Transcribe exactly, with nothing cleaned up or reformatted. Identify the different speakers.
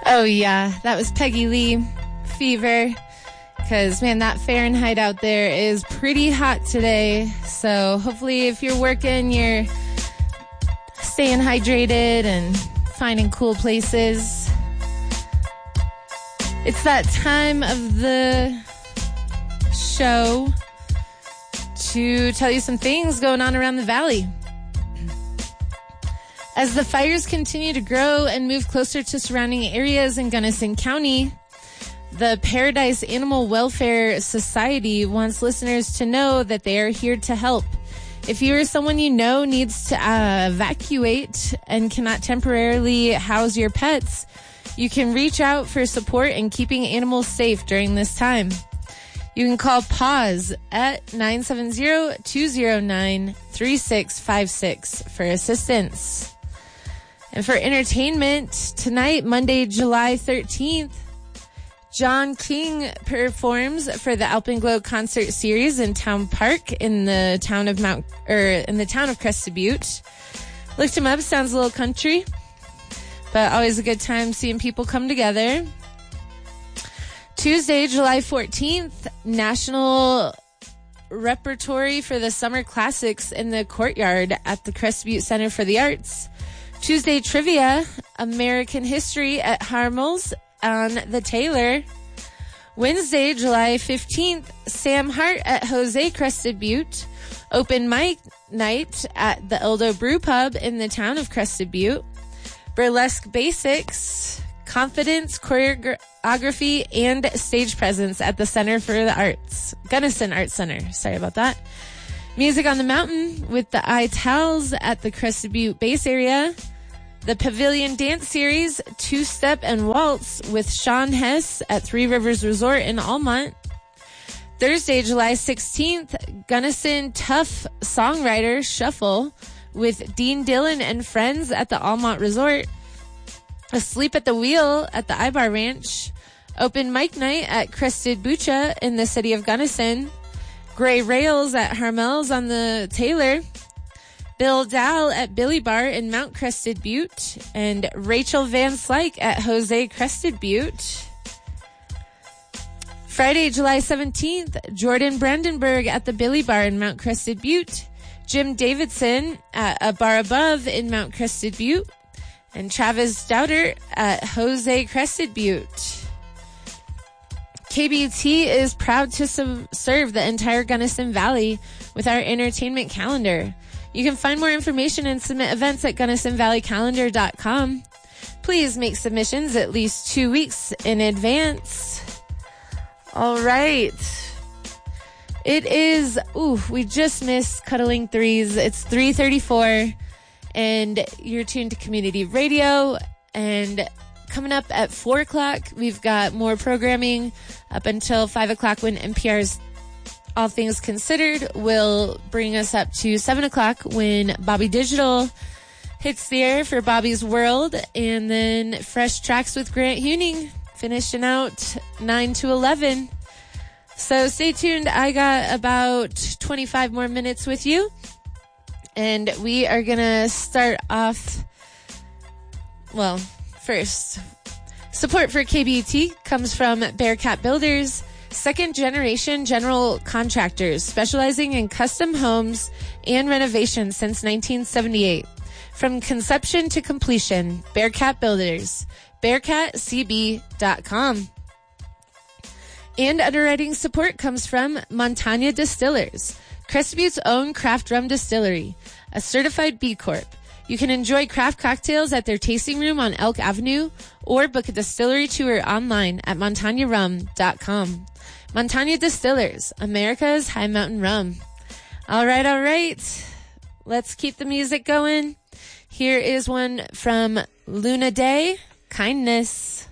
Speaker 1: Oh, yeah. That was Peggy Lee, Fever. Because, man, that Fahrenheit out there is pretty hot today. So hopefully if you're working, you're staying hydrated and finding cool places. It's that time of the show to tell you some things going on around the valley. As the fires continue to grow and move closer to surrounding areas in Gunnison County, the Paradise Animal Welfare Society wants listeners to know that they are here to help. If you or someone you know needs to uh, evacuate and cannot temporarily house your pets, you can reach out for support in keeping animals safe during this time. You can call PAWS at nine seven zero, two zero nine, three six five six for assistance. And for entertainment, tonight, Monday, July thirteenth, John King performs for the Alpenglow Concert Series in Town Park in the town of Mount, or in the town of Crested Butte. Looked him up, sounds a little country, but always a good time seeing people come together. Tuesday, July fourteenth, National Repertory for the Summer Classics in the Courtyard at the Crested Butte Center for the Arts. Tuesday, Trivia, American History at Harmel's on the Taylor. Wednesday, July fifteenth, Sam Hart at Jose Crested Butte. Open mic night at the Eldo Brew Pub in the town of Crested Butte. Burlesque Basics, Confidence, Choreography, and Stage Presence at the Center for the Arts. Gunnison Arts Center. Sorry about that. Music on the Mountain with the Itals at the Crested Butte base area. The Pavilion Dance Series, Two-Step and Waltz with Sean Hess at Three Rivers Resort in Almont. Thursday, July sixteenth, Gunnison Tough Songwriter Shuffle with Dean Dillon and friends at the Almont Resort. Asleep at the Wheel at the Ibar Ranch. Open mic night at Crested Bucha in the city of Gunnison. Gray Rails at Harmel's on the Taylor. Bill Dow at Billy Bar in Mount Crested Butte. And Rachel Van Slyke at Jose Crested Butte. Friday, July seventeenth, Jordan Brandenburg at the Billy Bar in Mount Crested Butte. Jim Davidson at a bar above in Mount Crested Butte. And Travis Stouter at Jose Crested Butte. K B T is proud to su- serve the entire Gunnison Valley with our entertainment calendar. You can find more information and submit events at gunnison valley calendar dot com. Please make submissions at least two weeks in advance. All right. It is, ooh, we just missed Cuddling Threes. It's three thirty-four, and you're tuned to Community Radio. And coming up at four o'clock, we've got more programming up until five o'clock when N P R's All Things Considered will bring us up to seven o'clock when Bobby Digital hits the air for Bobby's World. And then Fresh Tracks with Grant Huning finishing out nine to eleven. So stay tuned. I got about twenty-five more minutes with you. And we are going to start off, well, first, support for K B T comes from Bearcat Builders, second generation general contractors specializing in custom homes and renovations since nineteen seventy-eight. From conception to completion, Bearcat Builders, bearcat c b dot com. And underwriting support comes from Montagna Distillers, Crested Butte's own craft rum distillery, a certified B Corp. You can enjoy craft cocktails at their tasting room on Elk Avenue or book a distillery tour online at montagna rum dot com. Montagna Distillers, America's high mountain rum. All right, all right. Let's keep the music going. Here is one from Luna Day, Kindness.